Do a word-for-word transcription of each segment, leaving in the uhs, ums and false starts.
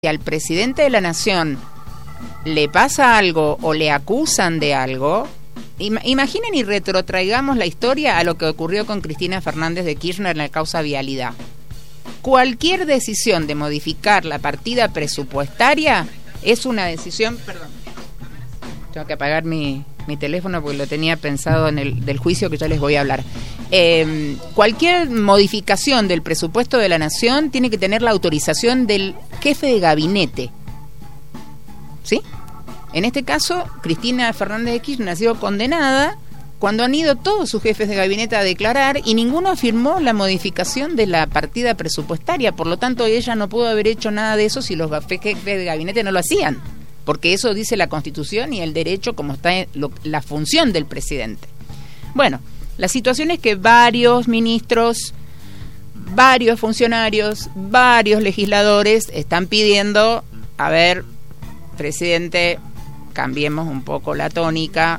Si al presidente de la nación le pasa algo o le acusan de algo, im- imaginen y retrotraigamos la historia a lo que ocurrió con Cristina Fernández de Kirchner en la causa vialidad. Cualquier decisión de modificar la partida presupuestaria es una decisión... Perdón, tengo que apagar mi, mi teléfono porque lo tenía pensado en el del juicio que ya les voy a hablar. Eh, cualquier modificación del presupuesto de la nación tiene que tener la autorización del jefe de gabinete, ¿sí? En este caso, Cristina Fernández de Kirchner ha sido condenada cuando han ido todos sus jefes de gabinete a declarar y ninguno firmó la modificación de la partida presupuestaria. Por lo tanto, ella no pudo haber hecho nada de eso si los jefes de gabinete no lo hacían, porque eso dice la Constitución y el derecho como está en lo, la función del presidente. Bueno, la situación es que varios ministros, varios funcionarios, varios legisladores están pidiendo, a ver, presidente, cambiemos un poco la tónica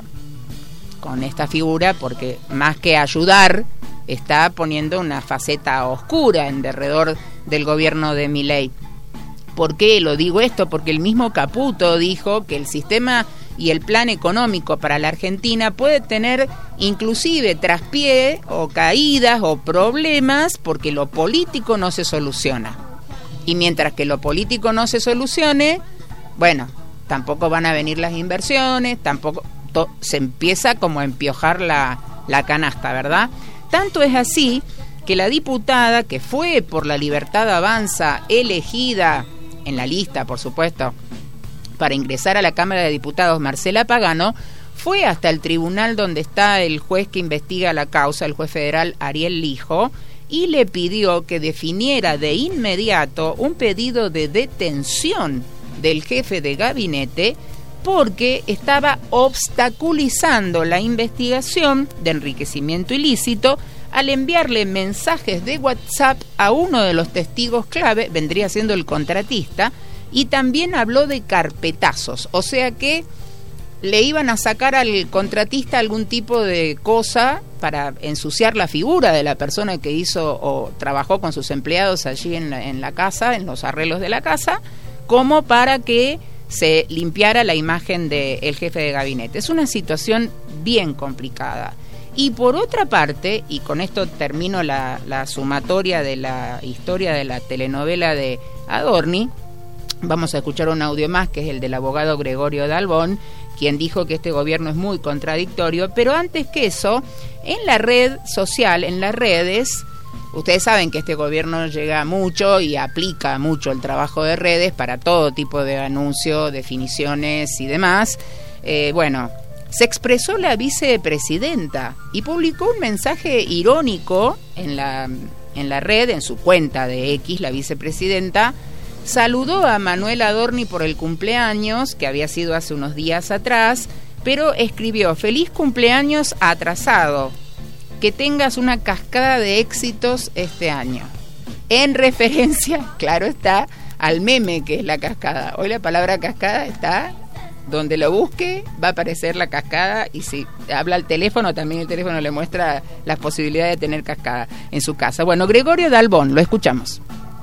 con esta figura, porque más que ayudar, está poniendo una faceta oscura en derredor del gobierno de Milei. ¿Por qué lo digo esto? Porque el mismo Caputo dijo que el sistema y el plan económico para la Argentina puede tener inclusive traspié o caídas o problemas porque lo político no se soluciona. Y mientras que lo político no se solucione, bueno, tampoco van a venir las inversiones, tampoco to, se empieza como a empiojar la, la canasta, ¿verdad? Tanto es así que la diputada que fue por la Libertad Avanza elegida en la lista, por supuesto, para ingresar a la Cámara de Diputados, Marcela Pagano, fue hasta el tribunal donde está el juez que investiga la causa, el juez federal Ariel Lijo, y le pidió que definiera de inmediato un pedido de detención del jefe de gabinete porque estaba obstaculizando la investigación de enriquecimiento ilícito al enviarle mensajes de WhatsApp a uno de los testigos clave, vendría siendo el contratista, y también habló de carpetazos, o sea que le iban a sacar al contratista algún tipo de cosa para ensuciar la figura de la persona que hizo o trabajó con sus empleados allí en la, en la casa, en los arreglos de la casa, como para que se limpiara la imagen del jefe de gabinete. Es una situación bien complicada. Y por otra parte, y con esto termino la, la sumatoria de la historia de la telenovela de Adorni, vamos a escuchar un audio más, que es el del abogado Gregorio Dalbón, quien dijo que este gobierno es muy contradictorio, pero antes que eso, en la red social, en las redes, ustedes saben que este gobierno llega mucho y aplica mucho el trabajo de redes para todo tipo de anuncios, definiciones y demás. Eh, bueno... Se expresó la vicepresidenta y publicó un mensaje irónico en la, en la red, en su cuenta de X. La vicepresidenta saludó a Manuel Adorni por el cumpleaños, que había sido hace unos días atrás, pero escribió: feliz cumpleaños atrasado, que tengas una cascada de éxitos este año. En referencia, claro está, al meme que es la cascada. Hoy la palabra cascada está... donde lo busque va a aparecer la cascada, y si habla al teléfono, también el teléfono le muestra las posibilidades de tener cascada en su casa. Bueno, Gregorio Dalbón, lo escuchamos.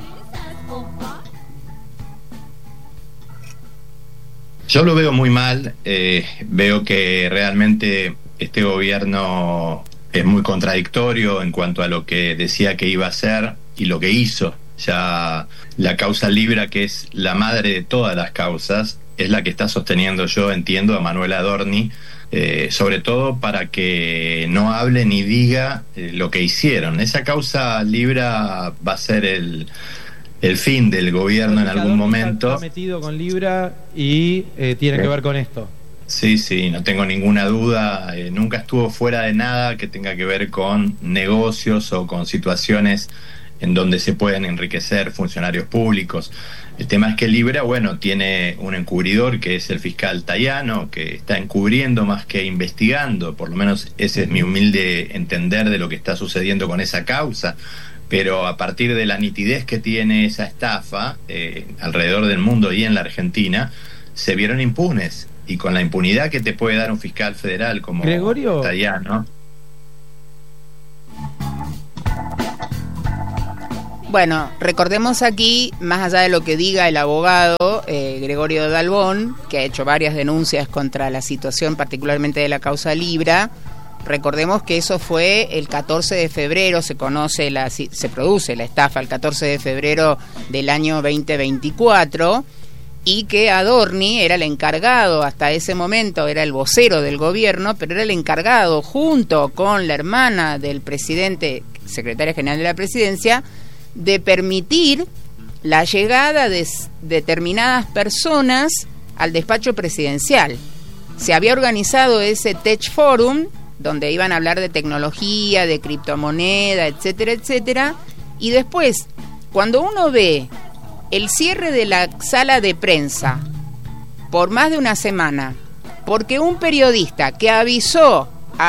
Yo lo veo muy mal, eh, veo que realmente este gobierno es muy contradictorio en cuanto a lo que decía que iba a hacer y lo que hizo. Ya la causa Libra, que es la madre de todas las causas, es la que está sosteniendo, yo entiendo, a Manuel Adorni, eh, sobre todo para que no hable ni diga eh, lo que hicieron. Esa causa Libra va a ser el, el fin del gobierno en algún momento. Está metido con Libra y eh, tiene sí. que ver con esto. Sí, sí, no tengo ninguna duda. Eh, nunca estuvo fuera de nada que tenga que ver con negocios o con situaciones en donde se pueden enriquecer funcionarios públicos. El tema es que Libra, bueno, tiene un encubridor que es el fiscal Tayano, que está encubriendo más que investigando, por lo menos ese es mi humilde entender de lo que está sucediendo con esa causa, pero a partir de la nitidez que tiene esa estafa eh, alrededor del mundo y en la Argentina, se vieron impunes, y con la impunidad que te puede dar un fiscal federal como Gregorio Tayano... Bueno, recordemos aquí, más allá de lo que diga el abogado eh, Gregorio Dalbón, que ha hecho varias denuncias contra la situación, particularmente de la causa Libra, recordemos que eso fue el catorce de febrero, se conoce, la, se produce la estafa el catorce de febrero del año veinte veinticuatro, y que Adorni era el encargado, hasta ese momento era el vocero del gobierno, pero era el encargado, junto con la hermana del presidente, secretaria general de la presidencia, de permitir la llegada de determinadas personas al despacho presidencial. Se había organizado ese Tech Forum, donde iban a hablar de tecnología, de criptomoneda, etcétera, etcétera, y después, cuando uno ve el cierre de la sala de prensa por más de una semana, porque un periodista que avisó,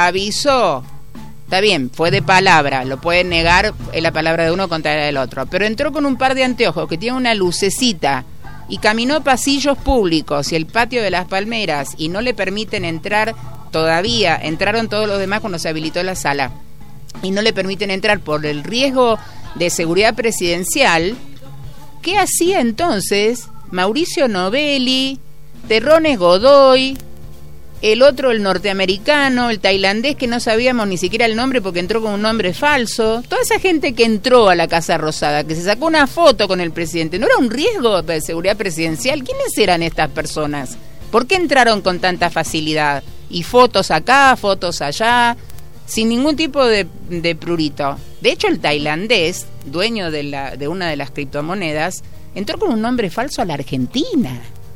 avisó, está bien, fue de palabra, lo pueden negar, es la palabra de uno contra la del otro, pero entró con un par de anteojos que tiene una lucecita y caminó pasillos públicos y el patio de las palmeras y no le permiten entrar todavía, entraron todos los demás cuando se habilitó la sala y no le permiten entrar por el riesgo de seguridad presidencial. ¿Qué hacía entonces Mauricio Novelli, Terrones Godoy, el otro, el norteamericano, el tailandés que no sabíamos ni siquiera el nombre porque entró con un nombre falso? Toda esa gente que entró a la Casa Rosada, que se sacó una foto con el presidente, ¿no era un riesgo de seguridad presidencial? ¿Quiénes eran estas personas? ¿Por qué entraron con tanta facilidad? Y fotos acá, fotos allá, sin ningún tipo de, de prurito. De hecho, el tailandés, dueño de, la, de una de las criptomonedas, entró con un nombre falso a la Argentina.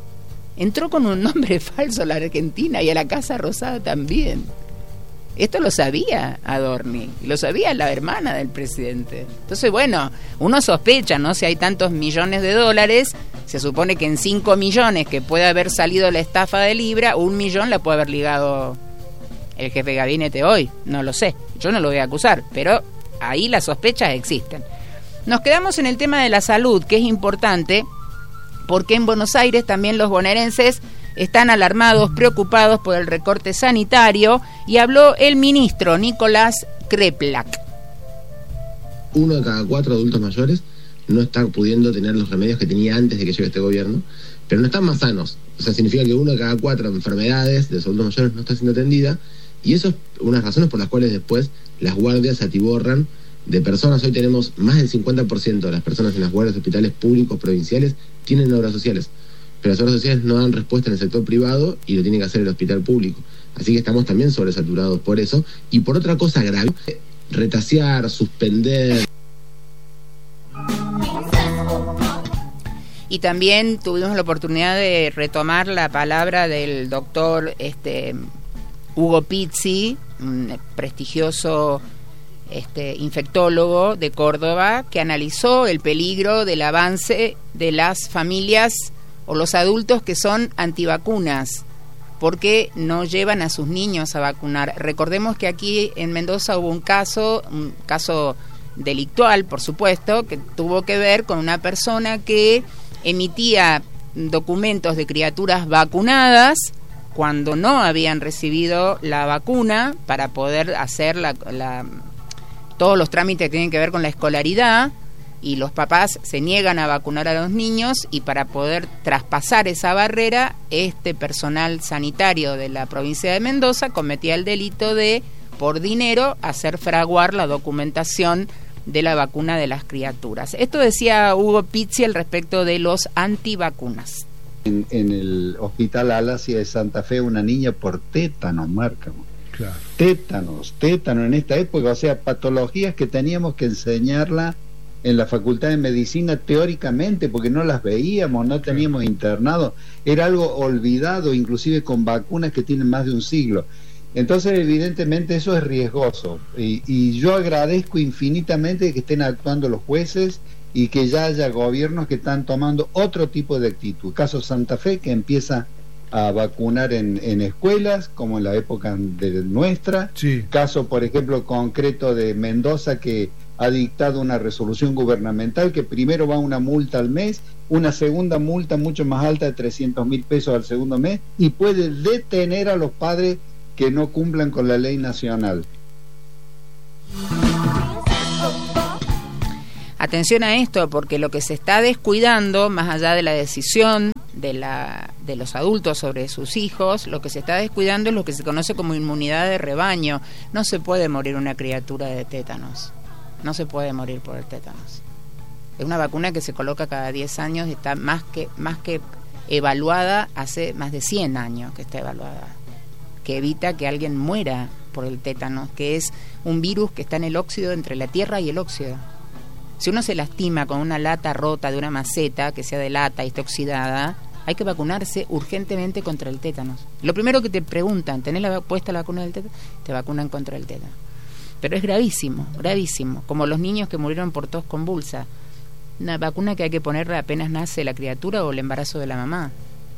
Entró con un nombre falso a la Argentina y a la Casa Rosada también. Esto lo sabía Adorni, lo sabía la hermana del presidente. Entonces, bueno, uno sospecha, ¿no? Si hay tantos millones de dólares, se supone que en cinco millones que puede haber salido la estafa de Libra, un millón la puede haber ligado el jefe de gabinete hoy. No lo sé, yo no lo voy a acusar, pero ahí las sospechas existen. Nos quedamos en el tema de la salud, que es importante, porque en Buenos Aires también los bonaerenses están alarmados, preocupados por el recorte sanitario, y habló el ministro Nicolás Kreplak. Uno de cada cuatro adultos mayores no está pudiendo tener los remedios que tenía antes de que llegue este gobierno, pero no están más sanos. O sea, significa que uno de cada cuatro enfermedades de los adultos mayores no está siendo atendida, y eso es unas razones por las cuales después las guardias se atiborran de personas. Hoy tenemos más del cincuenta por ciento de las personas en las guardias de hospitales públicos provinciales tienen obras sociales, pero las obras sociales no dan respuesta en el sector privado y lo tiene que hacer el hospital público. Así que estamos también sobresaturados por eso. Y por otra cosa grave, retasear, suspender. Y también tuvimos la oportunidad de retomar la palabra del doctor este, Hugo Pizzi, un prestigioso este infectólogo de Córdoba, que analizó el peligro del avance de las familias o los adultos que son antivacunas, porque no llevan a sus niños a vacunar. Recordemos que aquí en Mendoza hubo un caso, un caso delictual, por supuesto, que tuvo que ver con una persona que emitía documentos de criaturas vacunadas cuando no habían recibido la vacuna para poder hacer la, la todos los trámites que tienen que ver con la escolaridad, y los papás se niegan a vacunar a los niños, y para poder traspasar esa barrera, este personal sanitario de la provincia de Mendoza cometía el delito de, por dinero, hacer fraguar la documentación de la vacuna de las criaturas. Esto decía Hugo Pizzi al respecto de los antivacunas. En, en el hospital Alasia de Santa Fe, una niña por tétano, marca. Claro. Tétanos, tétanos en esta época, o sea, patologías que teníamos que enseñarla en la Facultad de Medicina teóricamente, porque no las veíamos, no teníamos internado, era algo olvidado, inclusive con vacunas que tienen más de un siglo. Entonces, evidentemente, eso es riesgoso, y, y yo agradezco infinitamente que estén actuando los jueces y que ya haya gobiernos que están tomando otro tipo de actitud. Caso Santa Fe, que empieza a vacunar en, en escuelas, como en la época de nuestra. Sí. Caso, por ejemplo, concreto de Mendoza, que ha dictado una resolución gubernamental que primero va una multa al mes, una segunda multa mucho más alta de trescientos mil pesos al segundo mes, y puede detener a los padres que no cumplan con la ley nacional. Atención a esto, porque lo que se está descuidando, más allá de la decisión de, la, de los adultos sobre sus hijos, lo que se está descuidando es lo que se conoce como inmunidad de rebaño. No se puede morir una criatura de tétanos. No se puede morir por el tétanos. Es una vacuna que se coloca cada diez años, está más que, más que evaluada, hace más de cien años que está evaluada, que evita que alguien muera por el tétanos, que es un virus que está en el óxido, entre la tierra y el óxido. Si uno se lastima con una lata rota de una maceta, que sea de lata y esté oxidada, hay que vacunarse urgentemente contra el tétanos. Lo primero que te preguntan, ¿tenés la, puesta la vacuna del tétanos? Te vacunan contra el tétanos. Pero es gravísimo, gravísimo, como los niños que murieron por tos convulsa. Una vacuna que hay que ponerle apenas nace la criatura o el embarazo de la mamá.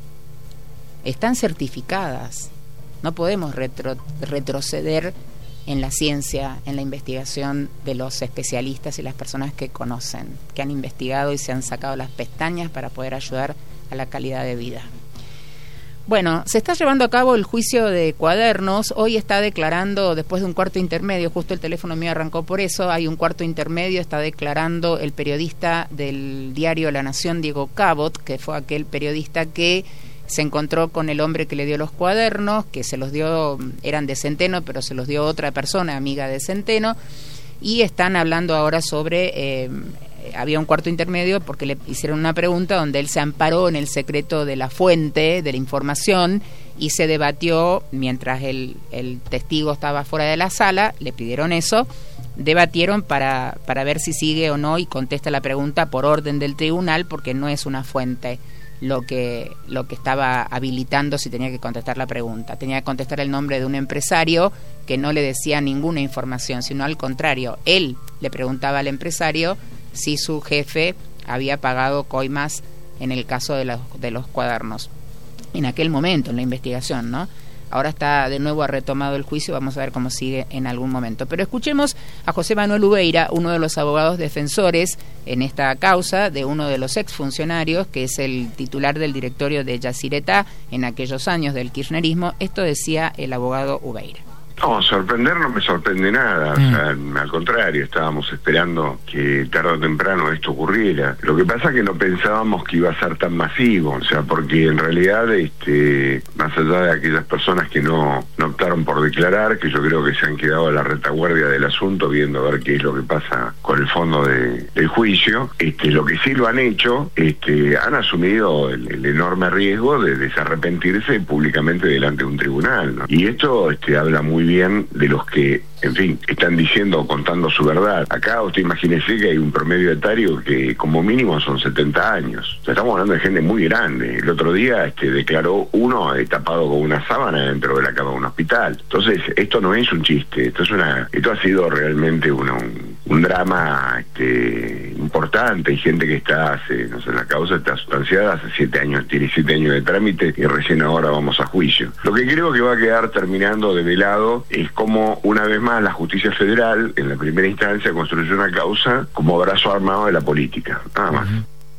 Están certificadas. No podemos retro, retroceder en la ciencia, en la investigación de los especialistas y las personas que conocen, que han investigado y se han sacado las pestañas para poder ayudar a la calidad de vida. Bueno, se está llevando a cabo el juicio de Cuadernos. Hoy está declarando, después de un cuarto intermedio, justo el teléfono mío arrancó por eso, hay un cuarto intermedio, está declarando el periodista del diario La Nación, Diego Cabot, que fue aquel periodista que se encontró con el hombre que le dio los cuadernos, que se los dio, eran de Centeno, pero se los dio otra persona, amiga de Centeno, y están hablando ahora sobre, eh, había un cuarto intermedio porque le hicieron una pregunta donde él se amparó en el secreto de la fuente, de la información, y se debatió, mientras el, el testigo estaba fuera de la sala, le pidieron eso, debatieron para, para ver si sigue o no y contesta la pregunta por orden del tribunal, porque no es una fuente lo que lo que estaba habilitando si tenía que contestar la pregunta. Tenía que contestar el nombre de un empresario que no le decía ninguna información, sino al contrario, él le preguntaba al empresario si su jefe había pagado coimas en el caso de los, de los cuadernos. En aquel momento, en la investigación, ¿no? Ahora está de nuevo retomado el juicio, vamos a ver cómo sigue en algún momento. Pero escuchemos a José Manuel Ubeira, uno de los abogados defensores en esta causa de uno de los exfuncionarios, que es el titular del directorio de Yacyretá en aquellos años del kirchnerismo. Esto decía el abogado Ubeira. No, sorprender no me sorprende nada, mm. o sea, al contrario, estábamos esperando que tarde o temprano esto ocurriera. Lo que pasa es que no pensábamos que iba a ser tan masivo, o sea, porque en realidad, este, más allá de aquellas personas que no, no optaron por declarar, que yo creo que se han quedado a la retaguardia del asunto, viendo a ver qué es lo que pasa con el fondo de, del juicio, este, lo que sí lo han hecho, este, han asumido el, el enorme riesgo de desarrepentirse públicamente delante de un tribunal, ¿no? Y esto este, habla muy bien de los que, en fin, están diciendo o contando su verdad. Acá usted imagínese que hay un promedio etario que como mínimo son setenta años. O sea, estamos hablando de gente muy grande. El otro día este, declaró uno eh, tapado con una sábana dentro de la cama de un hospital. Entonces, esto no es un chiste, esto es una, esto ha sido realmente una, un, un drama este, importante. Hay gente que está hace, no sé, la causa está sustanciada hace siete años, tiene siete años de trámite y recién ahora vamos a juicio. Lo que creo que va a quedar terminando de velado es como una vez más la justicia federal en la primera instancia construyó una causa como brazo armado de la política, nada más.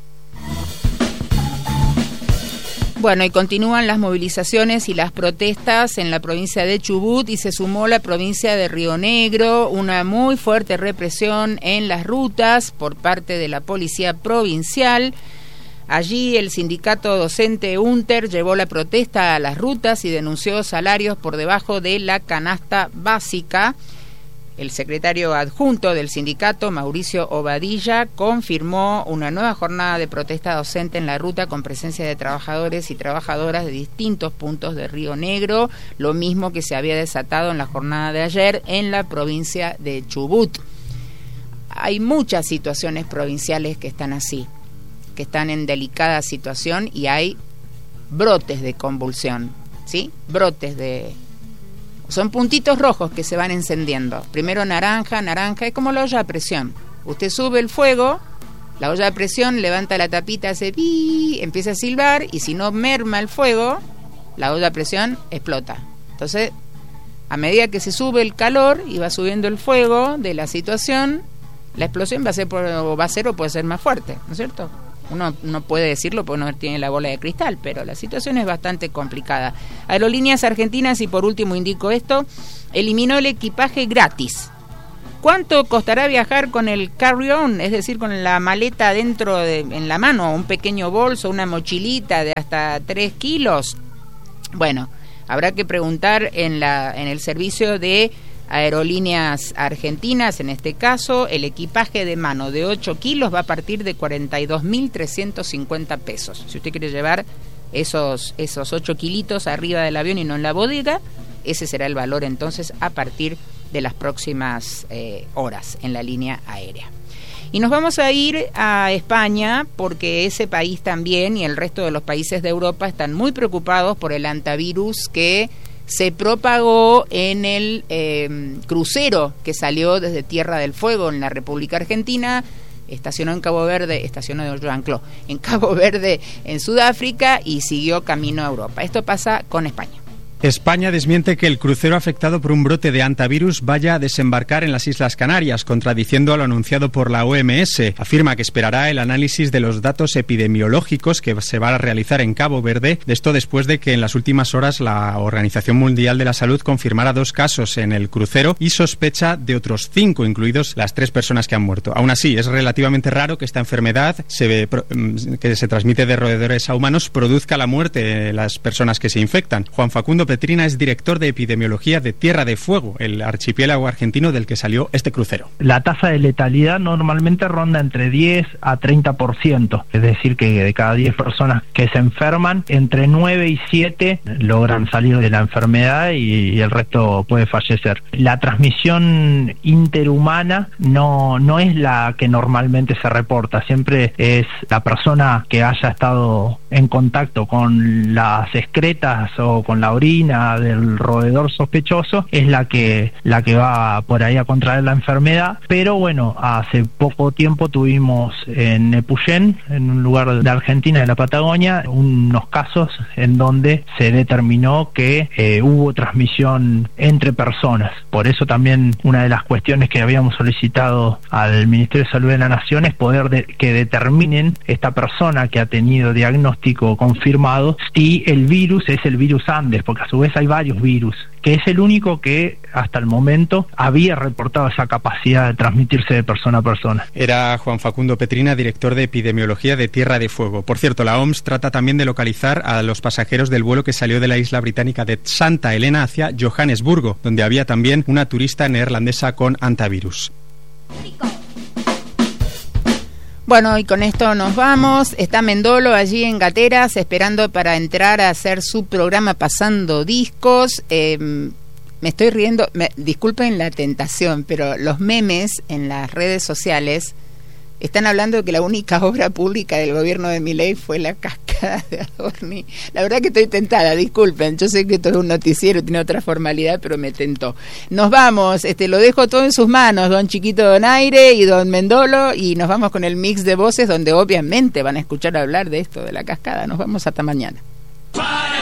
Bueno, y continúan las movilizaciones y las protestas en la provincia de Chubut y se sumó la provincia de Río Negro, una muy fuerte represión en las rutas por parte de la policía provincial. Allí el sindicato docente UNTER llevó la protesta a las rutas y denunció salarios por debajo de la canasta básica. El secretario adjunto del sindicato, Mauricio Obadilla, confirmó una nueva jornada de protesta docente en la ruta con presencia de trabajadores y trabajadoras de distintos puntos de Río Negro, lo mismo que se había desatado en la jornada de ayer en la provincia de Chubut. Hay muchas situaciones provinciales que están así, que están en delicada situación y hay brotes de convulsión, ¿sí? Brotes de... Son puntitos rojos que se van encendiendo. Primero naranja, naranja, es como la olla a presión. Usted sube el fuego, la olla a presión levanta la tapita, hace pi, empieza a silbar y si no merma el fuego, la olla a presión explota. Entonces, a medida que se sube el calor y va subiendo el fuego de la situación, la explosión va a ser, por, o va a ser o puede ser más fuerte, ¿no es cierto? Uno no puede decirlo porque no tiene la bola de cristal, pero la situación es bastante complicada. Aerolíneas Argentinas, y por último indico esto, eliminó el equipaje gratis. ¿Cuánto costará viajar con el carry-on, es decir, con la maleta dentro de, en la mano, un pequeño bolso, una mochilita de hasta tres kilos? Bueno, habrá que preguntar en, la, en el servicio de Aerolíneas Argentinas. En este caso, el equipaje de mano de ocho kilos va a partir de cuarenta y dos mil trescientos cincuenta pesos. Si usted quiere llevar esos, esos ocho kilitos arriba del avión y no en la bodega, ese será el valor entonces a partir de las próximas eh, horas en la línea aérea. Y nos vamos a ir a España porque ese país también y el resto de los países de Europa están muy preocupados por el hantavirus que se propagó en el eh, crucero que salió desde Tierra del Fuego en la República Argentina, estacionó en Cabo Verde, estacionó de Jean-Claude, en Cabo Verde en Sudáfrica y siguió camino a Europa. Esto pasa con España. España desmiente que el crucero afectado por un brote de hantavirus vaya a desembarcar en las Islas Canarias, contradiciendo a lo anunciado por la O M S. Afirma que esperará el análisis de los datos epidemiológicos que se va a realizar en Cabo Verde, de esto después de que en las últimas horas la Organización Mundial de la Salud confirmara dos casos en el crucero y sospecha de otros cinco, incluidos las tres personas que han muerto. Aún así, es relativamente raro que esta enfermedad se ve, que se transmite de roedores a humanos produzca la muerte de las personas que se infectan. Juan Facundo Petrina es director de epidemiología de Tierra de Fuego, el archipiélago argentino del que salió este crucero. La tasa de letalidad normalmente ronda entre diez a treinta por ciento, es decir que de cada diez personas que se enferman, entre nueve y siete logran salir de la enfermedad y, y el resto puede fallecer. La transmisión interhumana no, no es la que normalmente se reporta, siempre es la persona que haya estado en contacto con las excretas o con la orina del roedor sospechoso, es la que la que va por ahí a contraer la enfermedad. Pero bueno, hace poco tiempo tuvimos en Epuyén, en un lugar de Argentina, de la Patagonia, unos casos en donde se determinó que eh, hubo transmisión entre personas. Por eso también una de las cuestiones que habíamos solicitado al Ministerio de Salud de la Nación es poder de, que determinen esta persona que ha tenido diagnóstico confirmado si el virus es el virus Andes, porque a su vez hay varios virus, que es el único que hasta el momento había reportado esa capacidad de transmitirse de persona a persona. Era Juan Facundo Petrina, director de epidemiología de Tierra de Fuego. Por cierto, la O M S trata también de localizar a los pasajeros del vuelo que salió de la isla británica de Santa Elena hacia Johannesburgo, donde había también una turista neerlandesa con hantavirus. Bueno, y con esto nos vamos. Está Mendolo allí en Gateras esperando para entrar a hacer su programa Pasando Discos. Eh, me estoy riendo, me, disculpen la tentación, pero los memes en las redes sociales están hablando de que la única obra pública del gobierno de Milei fue la cascada de Adorni. La verdad que estoy tentada, disculpen, yo sé que esto es un noticiero, tiene otra formalidad, pero me tentó. Nos vamos, este lo dejo todo en sus manos, don Chiquito Donaire y don Mendolo, y nos vamos con el mix de voces donde obviamente van a escuchar hablar de esto de la cascada. Nos vamos hasta mañana.